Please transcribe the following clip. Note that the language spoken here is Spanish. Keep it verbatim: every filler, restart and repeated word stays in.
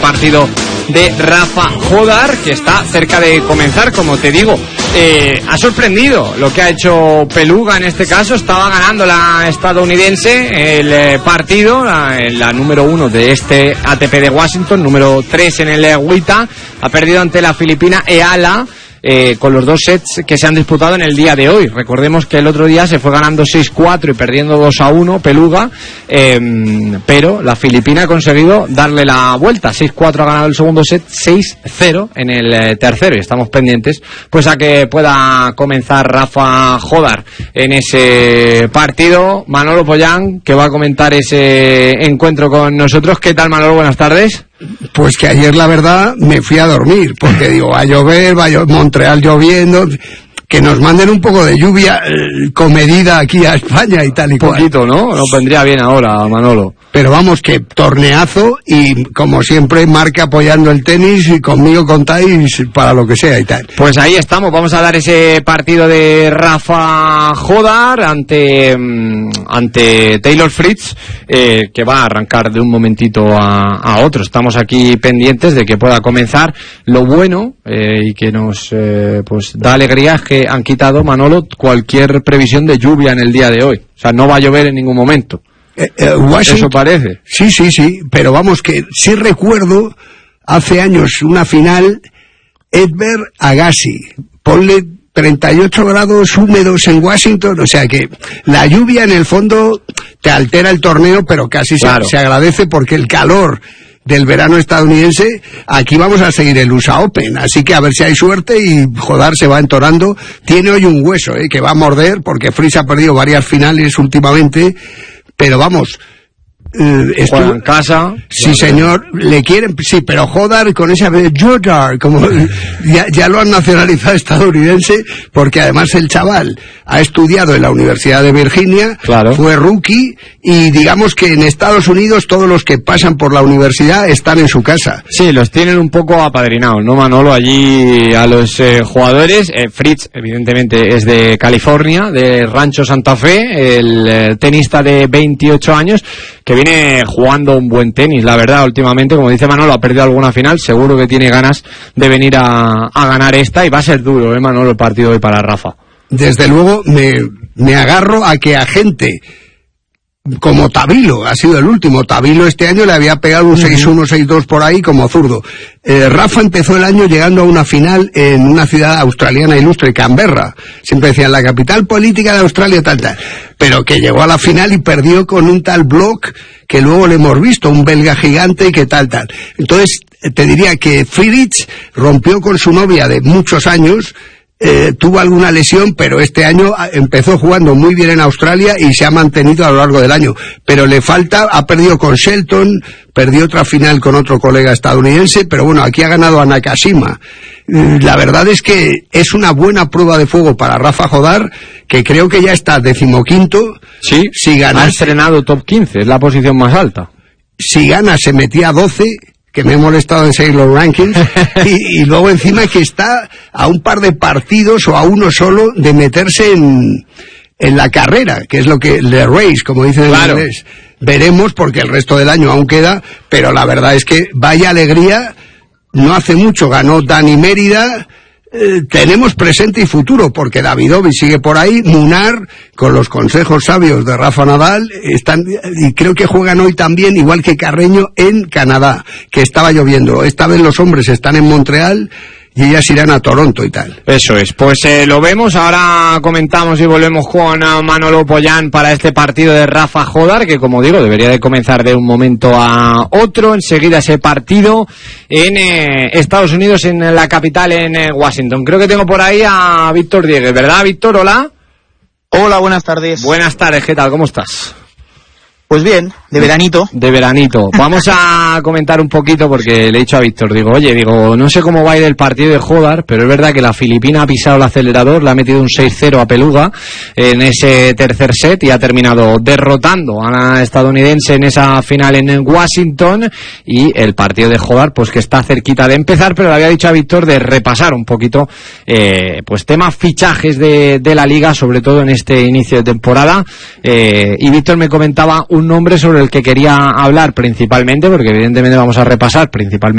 partido de Rafa Jodar, que está cerca de comenzar, como te digo. Eh, ha sorprendido lo que ha hecho Peluga en este caso. Estaba ganando la estadounidense el eh, partido, la, la número uno de este A T P de Washington, número tres en el eh, WTA. Ha perdido ante la filipina Eala. Eh, con los dos sets que se han disputado en el día de hoy. Recordemos que el otro día se fue ganando seis cuatro y perdiendo dos a uno Peluga, eh, pero la filipina ha conseguido darle la vuelta. seis cuatro ha ganado el segundo set, seis cero en el eh, tercero, y estamos pendientes pues a que pueda comenzar Rafa Jodar en ese partido. Manolo Pollán, que va a comentar ese encuentro con nosotros. ¿Qué tal, Manolo? Buenas tardes. Pues que ayer, la verdad, me fui a dormir, porque digo, va a llover, va a llover, Montreal lloviendo, que nos manden un poco de lluvia eh, comedida aquí a España y tal y cual. Un poquito, ¿no? Nos vendría bien ahora, Manolo. Pero vamos, que torneazo, y como siempre, Marca apoyando el tenis, y conmigo contáis para lo que sea y tal. Pues ahí estamos, vamos a dar ese partido de Rafa Jodar ante, ante Taylor Fritz, eh, que va a arrancar de un momentito a, a otro. Estamos aquí pendientes de que pueda comenzar. Lo bueno, eh, y que nos eh, pues da alegría, es que han quitado, Manolo, cualquier previsión de lluvia en el día de hoy. O sea, no va a llover en ningún momento. Eh, eh, Washington, eso parece. Sí, sí, sí, pero vamos, que sí recuerdo hace años una final, Edberg Agassi, ponle treinta y ocho grados húmedos en Washington, o sea que la lluvia en el fondo te altera el torneo, pero casi claro. se, se agradece, porque el calor del verano estadounidense, aquí vamos a seguir el U S A Open, así que a ver si hay suerte y Jodar se va entonando. Tiene hoy un hueso, eh, que va a morder, porque Fritz ha perdido varias finales últimamente. Pero vamos, eh, estuvo en casa. Sí, señor, le quieren, sí, pero Jodar con esa vez Jodar, como ya, ya lo han nacionalizado estadounidense, porque además el chaval ha estudiado en la Universidad de Virginia, claro. Fue rookie, y digamos que en Estados Unidos todos los que pasan por la universidad están en su casa. Sí, los tienen un poco apadrinados, ¿no, Manolo? Allí a los eh, jugadores. Eh, Fritz, evidentemente, es de California, de Rancho Santa Fe, el eh, tenista de veintiocho años, que viene jugando un buen tenis, la verdad, últimamente. Como dice Manolo, ha perdido alguna final, seguro que tiene ganas de venir a, a ganar esta, y va a ser duro, ¿eh, Manolo, el partido hoy para Rafa? Desde luego, me, me agarro a que a gente como Tabilo, ha sido el último. Tabilo este año le había pegado un seis uno, seis dos por ahí como zurdo. Eh, Rafa empezó el año llegando a una final en una ciudad australiana ilustre, Canberra. Siempre decían la capital política de Australia, tal, tal. Pero que llegó a la final y perdió con un tal Block, que luego le hemos visto, un belga gigante, y que tal, tal. Entonces, te diría que Fritz rompió con su novia de muchos años. Eh, tuvo alguna lesión, pero este año empezó jugando muy bien en Australia y se ha mantenido a lo largo del año. Pero le falta, ha perdido con Shelton, perdió otra final con otro colega estadounidense, pero bueno, aquí ha ganado a Nakashima. Eh, la verdad es que es una buena prueba de fuego para Rafa Jodar, que creo que ya está decimoquinto. Sí, si gana, ha estrenado top quince, es la posición más alta. Si gana se metía a doce, que me he molestado en seguir los rankings, y, y luego encima que está a un par de partidos o a uno solo de meterse en, en la carrera, que es lo que le race, como dicen en claro. inglés. Veremos, porque el resto del año aún queda, pero la verdad es que vaya alegría. No hace mucho ganó Dani Mérida. Eh, tenemos presente y futuro, porque Davidovic sigue por ahí, Munar, con los consejos sabios de Rafa Nadal, están, y creo que juegan hoy también, igual que Carreño, en Canadá, que estaba lloviendo. Esta vez los hombres están en Montreal y ellas irán a Toronto y tal. Eso es, pues eh, lo vemos. Ahora comentamos y volvemos con uh, Manolo Pollán para este partido de Rafa Jodar, que, como digo, debería de comenzar de un momento a otro. Enseguida ese partido en eh, Estados Unidos, en la capital, en eh, Washington. Creo que tengo por ahí a Víctor Diegues, ¿verdad, Víctor? Hola. Hola, buenas tardes. Buenas tardes, ¿qué tal? ¿Cómo estás? Pues bien, de veranito. De veranito. Vamos a comentar un poquito, porque le he dicho a Víctor, digo, oye, digo, no sé cómo va a ir el partido de Jodar, pero es verdad que la filipina ha pisado el acelerador, le ha metido un seis cero a Peluga en ese tercer set y ha terminado derrotando a la estadounidense en esa final en Washington. Y el partido de Jodar, pues que está cerquita de empezar, pero le había dicho a Víctor de repasar un poquito, eh, pues temas fichajes de, de la liga, sobre todo en este inicio de temporada. Eh, y Víctor me comentaba un nombre sobre el que quería hablar principalmente, porque evidentemente vamos a repasar principalmente